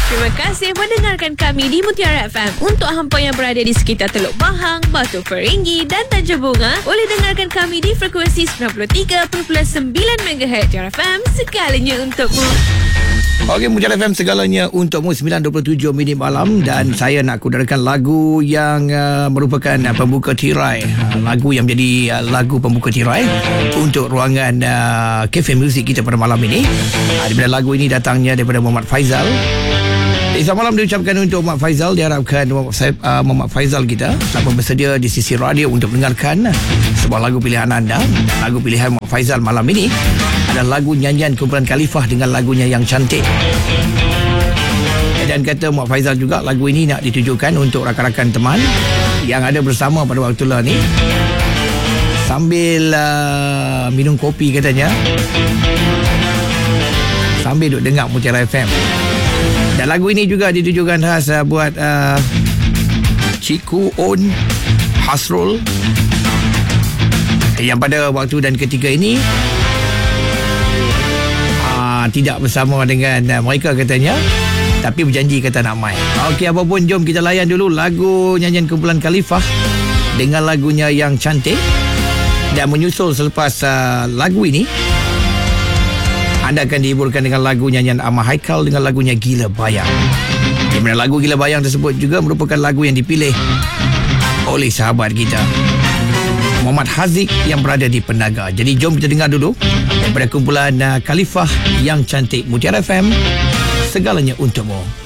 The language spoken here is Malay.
Terima kasih mendengarkan kami di Mutiara FM. Untuk hampa yang berada di sekitar Teluk Bahang, Batu Ferringhi dan Tanjung Bunga, boleh dengarkan kami di frekuensi 93.9 MHz. Mutiara FM, segalanya untukmu. Okey, Mutiara FM segalanya untukmu 9.27 minit malam. Dan saya nak kudarakan lagu yang merupakan pembuka tirai, lagu yang menjadi lagu pembuka tirai untuk ruangan Cafe Music kita pada malam ini. Di mana lagu ini datangnya daripada Muhammad Faizal. Selamat malam diucapkan untuk Muhammad Faizal. Diharapkan Muhammad Faizal kita dapat bersedia di sisi radio untuk mendengarkan sebuah lagu pilihan anda. Lagu pilihan Muhammad Faizal malam ini adalah lagu nyanyian kumpulan Khalifah dengan lagunya Yang Cantik. Dan kata Muhammad Faizal juga, lagu ini nak ditujukan untuk rakan-rakan teman yang ada bersama pada waktu lah ni, sambil minum kopi katanya, sambil duk dengar Mutiara FM. Dan lagu ini juga ditujukan khas buat Ciku On Hasrul yang pada waktu dan ketika ini tidak bersama dengan mereka katanya, tapi berjanji kata nak main. Okey, apapun, jom kita layan dulu lagu nyanyian kumpulan Khalifah dengan lagunya Yang Cantik. Dan menyusul selepas lagu ini, anda akan dihiburkan dengan lagu nyanyian Ahmad Haikal dengan lagunya Gila Bayang. Di mana lagu Gila Bayang tersebut juga merupakan lagu yang dipilih oleh sahabat kita Muhammad Haziq yang berada di Penaga. Jadi jom kita dengar dulu daripada kumpulan Khalifah Yang Cantik. Mutiara FM, segalanya untukmu.